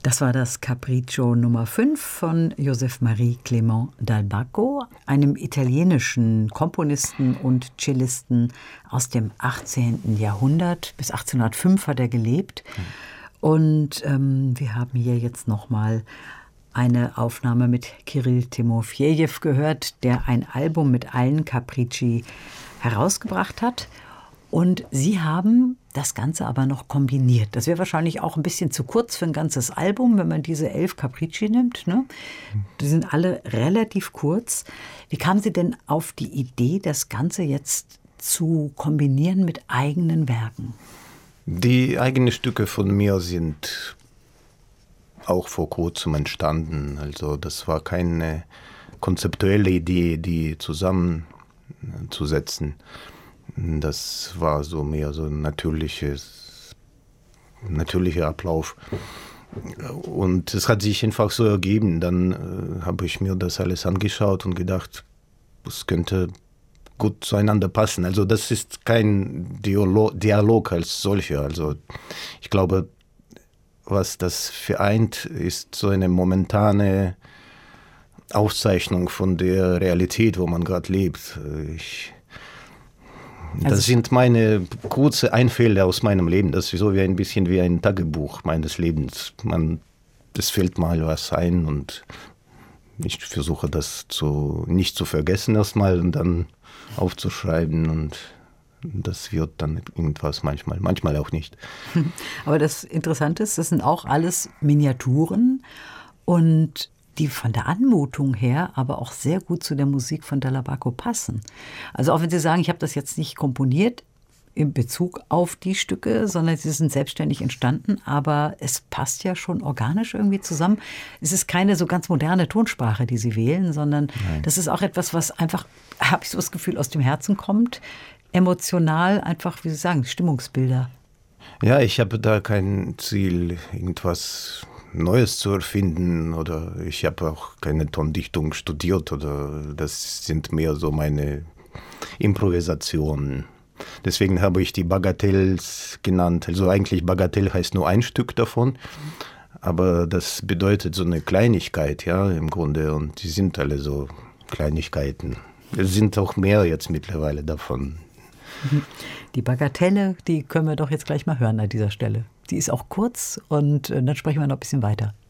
Das war das Capriccio Nummer 5 von Joseph Marie Clément Dal Bacco, einem italienischen Komponisten und Cellisten aus dem 18. Jahrhundert. Bis 1805 hat er gelebt. Und wir haben hier jetzt nochmal eine Aufnahme mit Kirill Timofejew gehört, der ein Album mit allen Capricci herausgebracht hat. Und Sie haben das Ganze aber noch kombiniert. Das wäre wahrscheinlich auch ein bisschen zu kurz für ein ganzes Album, wenn man diese 11 Capricci nimmt, ne? Die sind alle relativ kurz. Wie kamen Sie denn auf die Idee, das Ganze jetzt zu kombinieren mit eigenen Werken? Die eigenen Stücke von mir sind auch vor kurzem entstanden. Also das war keine konzeptuelle Idee, die zusammenzusetzen. Das war so mehr so ein natürlicher Ablauf. Und es hat sich einfach so ergeben. Dann habe ich mir das alles angeschaut und gedacht, es könnte gut zueinander passen. Also das ist kein Dialog als solcher. Also ich glaube, was das vereint, ist so eine momentane Aufzeichnung von der Realität, wo man gerade lebt. Das sind meine kurze Einfälle aus meinem Leben. Das ist so ein bisschen wie ein Tagebuch meines Lebens. Es fällt mal was ein und ich versuche das nicht zu vergessen erstmal und dann aufzuschreiben und das wird dann irgendwas manchmal auch nicht. Aber das Interessante ist, das sind auch alles Miniaturen und die von der Anmutung her aber auch sehr gut zu der Musik von Dal Bacco passen. Also auch wenn Sie sagen, ich habe das jetzt nicht komponiert in Bezug auf die Stücke, sondern sie sind selbstständig entstanden, aber es passt ja schon organisch irgendwie zusammen. Es ist keine so ganz moderne Tonsprache, die Sie wählen, sondern das ist auch etwas, was einfach, habe ich so das Gefühl, aus dem Herzen kommt, emotional einfach, wie Sie sagen, Stimmungsbilder. Ja, ich habe da kein Ziel, irgendwas Neues zu erfinden oder ich habe auch keine Tondichtung studiert oder das sind mehr so meine Improvisationen. Deswegen habe ich die Bagatelles genannt. Also eigentlich Bagatelle heißt nur ein Stück davon, aber das bedeutet so eine Kleinigkeit, ja, im Grunde und die sind alle so Kleinigkeiten. Es sind auch mehr jetzt mittlerweile davon. Die Bagatelle, die können wir doch jetzt gleich mal hören an dieser Stelle. Die ist auch kurz und dann sprechen wir noch ein bisschen weiter.